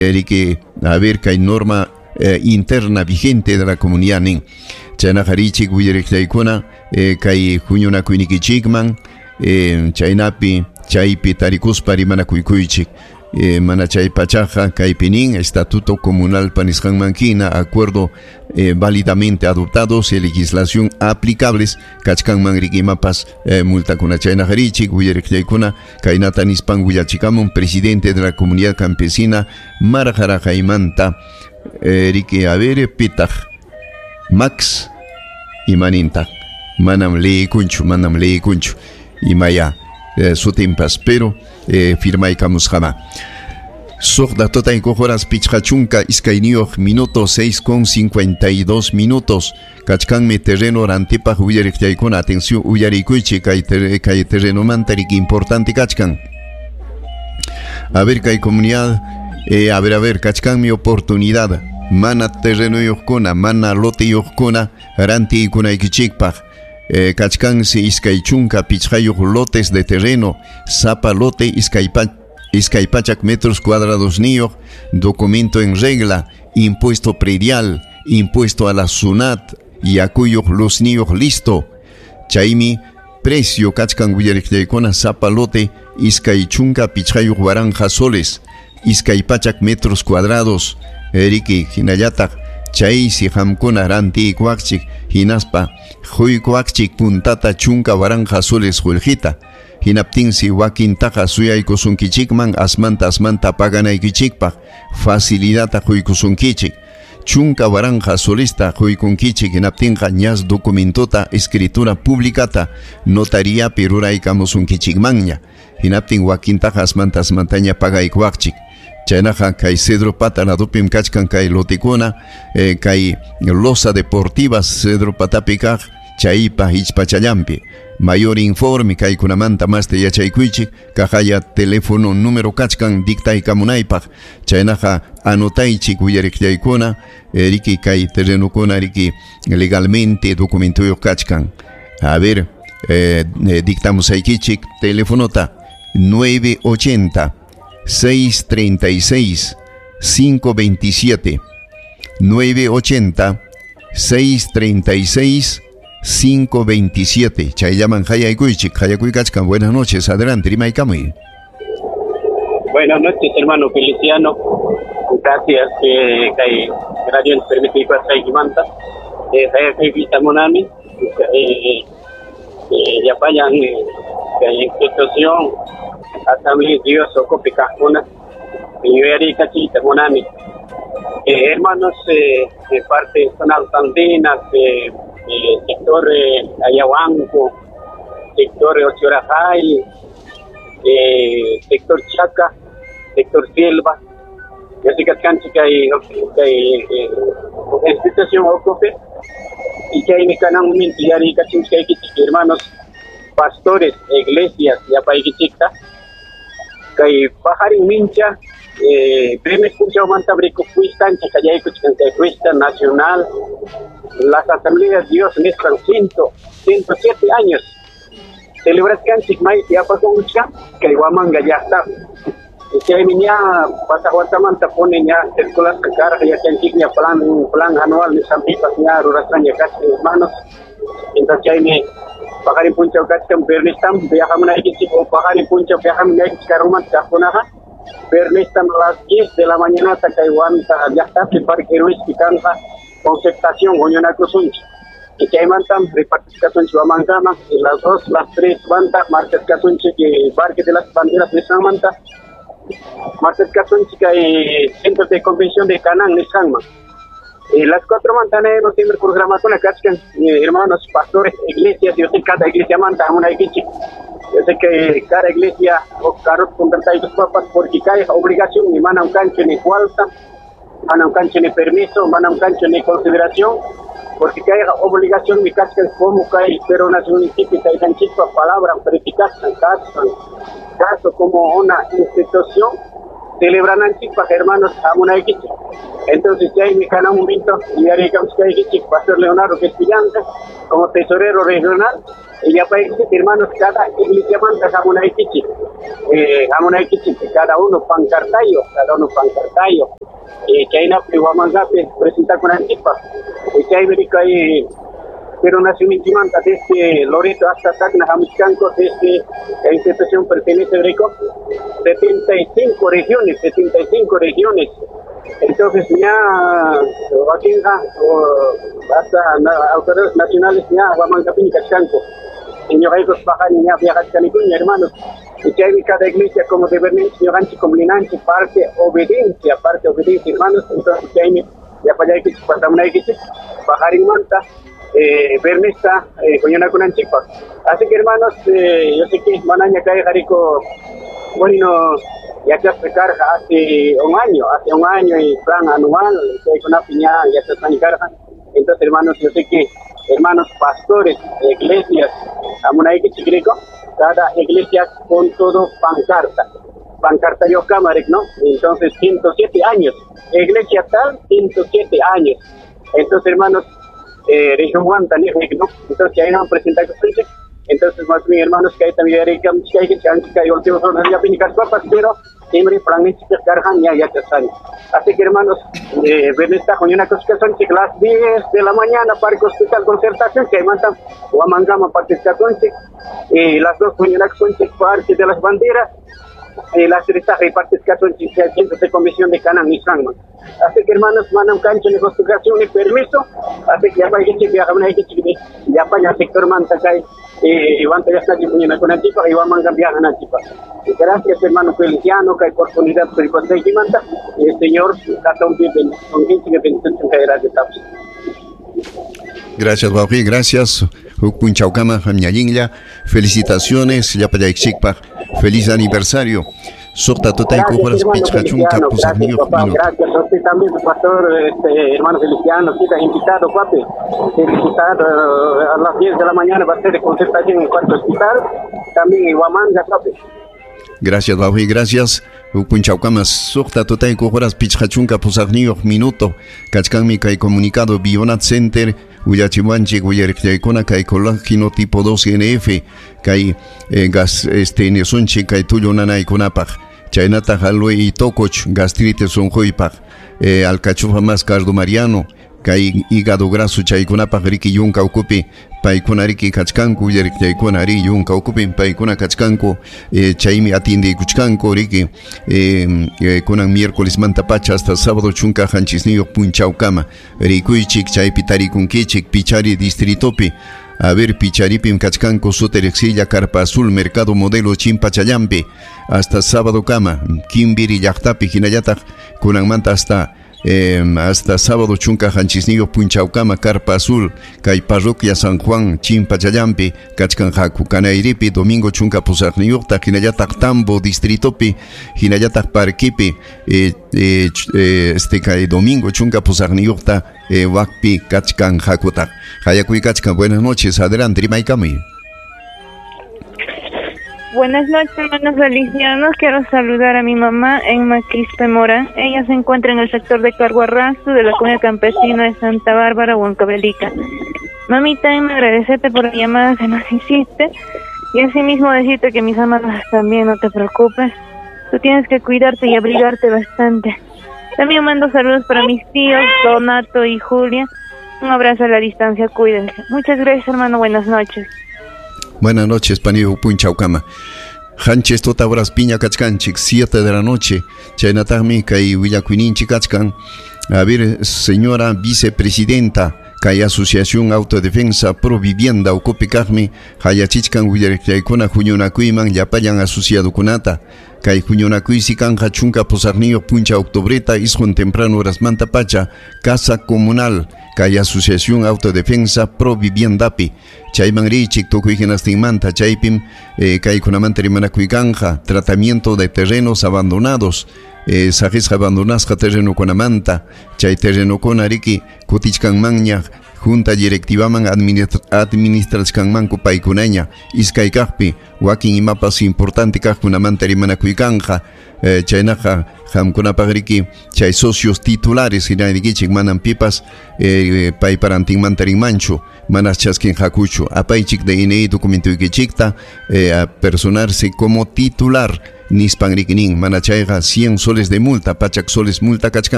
que a ver que hay norma interna vigente de la comunidad nin chayna harichik willarektaykuna kay huñuna kuynikichikman chaynapi chaypi tarikuspa rimanakuykuychik mana chay pachaja kaypinin estatuto comunal panisqanmankina acuerdo válidamente adoptados y legislación aplicables kachkanman rikimapas multakuna chayna harichik willarektaykuna kaynata nispan willachikamun presidente de la comunidad campesina Marjarajaymanta Riki avere pitach Max imaninta manam lekunchu imaya sutimpas pero firmaykamos jama Sogda tota horas pichachunka iskainioch minutos 6:52 minutos kachkanme terreno rantipa huyarektaykuna atención uyarikuychi kay terreno mantariki importante kachkan a ver kay comunidad a ver, kachkan mi oportunidad. Mana terreno yokuna, mana lote yokuna, ranti ikuna ikichikpaj. Kachkan si iskaychunka pichayok lotes de terreno, zapa lote iskaypachak metros cuadrados niyo, documento en regla, impuesto predial, impuesto a la SUNAT, y akuyok los niyo listo. Chaimi precio kachkan willarektaykuna zapa lote iskaychunka pichayok waranja soles. Iskaypachak metros cuadrados Eriki hinallatak chay si hamkuna ranti kuakchik hinaspa huy kuakchik puntata chunka waranja soles huljita hinaptin si wakintaja suyaykusunkichikman asmanta paganaykichikpaq facilidata huykusunkichik chunka waranja solista huykunkichik hinaptinqa ñas documentota escritura publicata notaria piruraykamusunkichikmanña hinaptin wakintaja asmantaña pagaykuakchik chaynaja kay Cedro Pata ladupim kachkan kay lotikuna kay losa deportivas Cedro Patapikaj chaypa hichpachallampi mayor informe kay kunamanta maste yachaykuychik kajaya teléfono número kachkan dictaykamunaypaj chaynaja anotaychik willarektaykuna riki kay terrenokuna riki legalmente documentoyo kachkan a ver dictamos aykichik telefonota 980 636 527 980 636 527 chay llaman hayaykuchik hayakuykachkan. Buenas noches, adelante rimaykamuy. Buenas noches, hermano Feliciano, gracias kay radio nos permite pasar manta hayakuypita monami ya vayan kay institución Asamblea Dios o Copicajuna, y Cachita, Monami. Hermanos de parte zonal andinas, sector Ayahuanco, sector Ochorajay, sector Chaca, sector Silva, yo sé que hay institución Ocope, y que hay mecanismos y hermanos pastores, iglesias, y apaiquichicta. Kay pahari mincha primer curso manta brico fuistan chayay kuchkan fuista nacional las asambleas Dios están 107 años celebración chikmay ya pasó mucha kay wamanga ya está que niña pasa manta pone ya escuelas cara ya tiene plan anual de San Pipas ya rurasaña casi hermanos entonces hay Pahari punca kachkan Bernistam viajamos a Iquichico, Pahari punca viajamos a Iquichicarumat, Cajonaja, Bernistam a las 10 de la mañana, Tacaiwanta, ya está, Parque Ruiz, Picanja, concertación, Oñona Cruzunch, y que hay mantam, repartición Chuamangama, y las 2, las 3 bandas, Marques Casunche, que Parque de las Banderas de San Manta, Marques Casunche, que hay centro de convención de Canán, Nisangma. Las 4 mantanas no tienen programa con la cascan, hermanos, pastores, iglesias, yo sé cada iglesia manta, una iglesia. Yo sé que cada iglesia o carros contratar sus papas porque hay obligación, y mana un cancho ni falta, mana un cancho ni permiso, mana un cancho ni consideración, porque hay obligación, mi cascan como cae, pero una municipio, hay canchito, palabra, verificar, caso como una institución, celebran anchipa, hermanos, amunaikichi. Entonces, ya hay mi canal un momento, y haré que Pastor Leonardo Castellanza, como tesorero regional, y ya para hermanos, cada iglesia manda amunaikichi. Amunaikichi, cada uno pancartayo, que hay una privamangape, presenta con anchipa, que hay verica ahí. Pero nacimiento desde Loreto hasta Tacna, Jamiscanco, desde la institución pertenece a Rico, 75 regiones. Entonces ya aquí hasta autoridades nacionales ya Huamancapín Cachanco. Señor Reyes Bajan ya viajas canicuña, hermanos. Y que hay cada iglesia como de Berlín, señor Anchi, como Linanchi, parte obediencia, hermanos. Entonces que hay ya para allá que pasamos una iglesia, bajar en Manta. Bernesta, coñona con anchipa. Así que hermanos, yo sé que Manaña cae Jarico, bueno, ya se explicar hace un año y plan anual, que hay con una piña, ya se están cargan. Entonces hermanos, yo sé que hermanos pastores, iglesias, amunaiki chicrico, cada iglesia con todo pancarta yo cámara, ¿no? Entonces 107 años, iglesia tal, 107 años. Entonces hermanos, región Guantánamo, ¿no? Entonces ahí nos presenta que entonces más bien hermanos que hay también que hay que último son ya pinicas papas, pero siempre francamente cargan ya te salen. Así que hermanos, ven esta con una cosa que son las 10 de la mañana para el hospital concertación que mandan Huamangama participación y las dos con una son parte de las banderas. Las tres participación de comisión de Canán y Sangman. Así que hermanos, mandan cancha de construcción y permiso. Así que ya para que viaja una ya para el sector Mantacay y van a estar disponibles con Antipa y van a cambiar en Antipa. Gracias hermano Feliciano, que hay oportunidad por el Consejo de Manta y el Señor Catón con 15 bendiciones federales de Tapsi. Gracias, Bauji, gracias. Punchaucama, Jamñalinla, felicitaciones, ya para Ixicpa, feliz aniversario. Sorta Totay Cojoras Pichachunca, Pusarnillo. Gracias, a usted también, pastor, hermano Feliciano, que está invitado, papi. Felicitado a las 10 de la mañana va a ser de concertación en el cuarto hospital, también en Huamanga, papi. Gracias, Bauji, gracias. Punchaucamas, Sorta Totay Cojoras Pichachunca, Pusarnillo, minuto. Cachcanmi, Kai Comunicado, Bionat Center. Uyachimanchi, Uyaricona, Kai Colágeno tipo 2NF, Kai gas Nesonchi, Kai Tuyo Nanay Conapag, Chainata Jalue y Tococh, gastritis Sonjoipag, Alcachofa más Cardo Mariano, Kai hígado graso Chaiconapag, Riki Yunca ocupe, Paikonariki Kachkanko, Yarikaikonari, Yunca ocupe, Paikona Kachkanko, Chaimi atiende Kuchkanko, Riki, Conan miércoles Mantapacha hasta sábado Chunca Hanchisnio Punchaucama, Rikuichik, Chaipitari Kunkichik, Pichari Distritopi. A ver, Picharipim, Cachcanco, Soterexilla, Carpa Azul, Mercado Modelo, Chimpachayampe, hasta sábado Cama, Kimbiri, Yachtapi, Jinayata, Kunamanta hasta sábado Chunca, Hanchisnillo, Punchaucama, Carpa Azul, Cay Parroquia San Juan, Chimpachayampe, Cachcanjacu, Canairipi, Domingo Chunca, Pusarniota, Jinayata, Tambo, Distritopi, Jinayata, Parquipe, Domingo Chunca, Pusarniota, Wakpi, Cachcanjacuta. Hayacuy Cachcan, buenas noches, adelante, Rimaicami. Buenas noches, hermanos felicianos. Quiero saludar a mi mamá, Emma Quispe Mora. Ella se encuentra en el sector de Carguarrazo, de la comunidad campesina de Santa Bárbara, Huancavelica. Mamita, me agradecerte por la llamada que nos hiciste. Y asimismo decirte que mis hermanos también, no te preocupes. Tú tienes que cuidarte y abrigarte bastante. También mando saludos para mis tíos, Donato y Julia. Un abrazo a la distancia, cuídense. Muchas gracias, hermano, buenas noches. Buenas noches, Panio Punchaucama. Hanches tota horas piña cachcanchik, 7 de la noche. Chaynatami, Kai Villacuininchi cachcan. A ver, señora vicepresidenta, Kai Asociación Autodefensa Pro Vivienda, Ocopicagmi, Hayachichkan, Villaricona, Juñonacuiman, Yapayan Asociado Kunata. Kai Juñonacuy, Sican, Hachunca, Posarnillo, Puncha, Octobreta, Isjon temprano, horas Mantapacha, Casa Comunal, kay Asociación Autodefensa Pro Viviendapi chayman richik tukuyhinastinmanta chaypim kaykunamanta rimanakuykanqa tratamiento de terrenos abandonados sahisqa abandonasqa terrenokunamanta chay terrenokuna riki kutichkanmanña Junta Directivaman administrachkanmanku paykunaña iskay kaqpi wakin imapas importante kaqkunamanta rimanakuykanqa chaynaqa hamkunapaq riki chay socios titulares hinayrikichik manan pipas payparantinmanta rinmanchu manas chaskin hakuchu apaychik de INE documentuykichikta personarse como titular nispan rikinin mana chayqa 100 soles de multa pachak soles multa kachkan